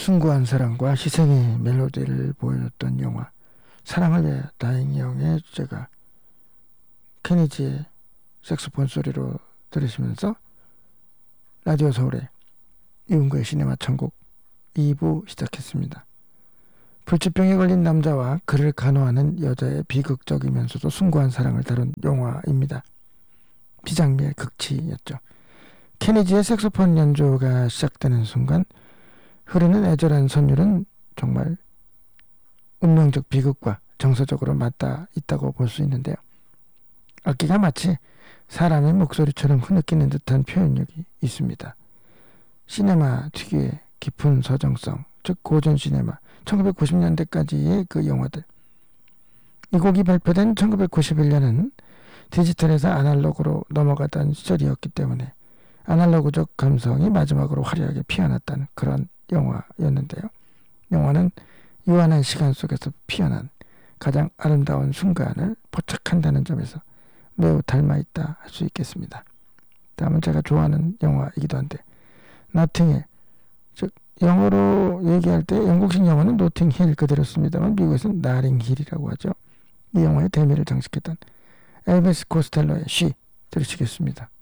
숭고한 사랑과 희생의 멜로디를 보여줬던 영화 사랑을 위해 다행이형의 주제가 케니지의 색소폰 소리로 들으시면서 라디오 서울의 이훈구의 시네마 천국 2부 시작했습니다. 불치병에 걸린 남자와 그를 간호하는 여자의 비극적이면서도 숭고한 사랑을 다룬 영화입니다. 비장미의 극치였죠. 케니지의 색소폰 연주가 시작되는 순간 흐르는 애절한 선율은 정말 운명적 비극과 정서적으로 맞닿아 있다고 볼 수 있는데요. 악기가 마치 사람의 목소리처럼 흐느끼는 듯한 표현력이 있습니다. 시네마 특유의 깊은 서정성, 즉 고전 시네마, 1990년대까지의 그 영화들. 이 곡이 발표된 1991년은 디지털에서 아날로그로 넘어가던 시절이었기 때문에 아날로그적 감성이 마지막으로 화려하게 피어났다는 그런 영화였는데요. 영화는 유한한 시간 속에서 피어난 가장 아름다운 순간을 포착한다는 점에서 매우 닮아있다 할 수 있겠습니다. 다음은 제가 좋아하는 영화이기도 한데 나팅힐, 즉 영어로 얘기할 때 영국식 영어는 노팅힐 그대로 씁니다만 미국에서는 나링힐이라고 하죠. 이 영화의 대미를 장식했던 엘비스 코스텔러의 쉬 들으시겠습니다.